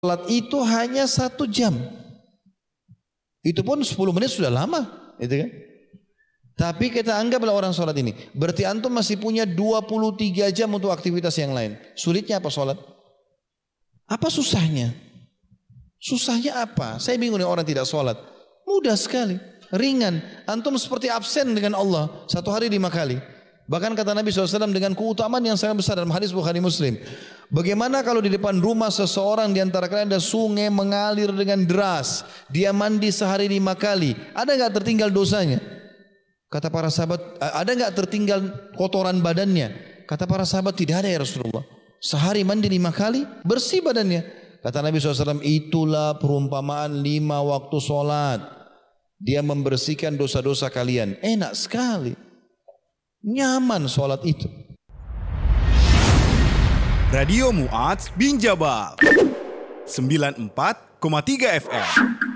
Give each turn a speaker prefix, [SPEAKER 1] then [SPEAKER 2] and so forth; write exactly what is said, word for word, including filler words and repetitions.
[SPEAKER 1] Salat itu hanya satu jam. Itu pun sepuluh menit sudah lama, gitu kan? Tapi kita anggaplah orang sholat ini. Berarti antum masih punya dua puluh tiga jam untuk aktivitas yang lain. Sulitnya apa sholat? Apa susahnya? Susahnya apa? Saya bingung nih orang tidak sholat. Mudah sekali, ringan. Antum seperti absen dengan Allah satu hari lima kali. Bahkan kata Nabi shallallahu alaihi wasallam dengan keutamaan yang sangat besar dalam hadis Bukhari Muslim. Bagaimana kalau di depan rumah seseorang di antara kalian ada sungai mengalir dengan deras. Dia mandi sehari lima kali. Ada nggak tertinggal dosanya? Kata para sahabat, ada nggak tertinggal kotoran badannya? Kata para sahabat, tidak ada ya Rasulullah. Sehari mandi lima kali, bersih badannya. Kata Nabi shallallahu alaihi wasallam, itulah perumpamaan lima waktu sholat. Dia membersihkan dosa-dosa kalian. Enak sekali. Nyaman sholat itu.
[SPEAKER 2] Radio Mu'adz bin Jabal sembilan puluh empat koma tiga F M.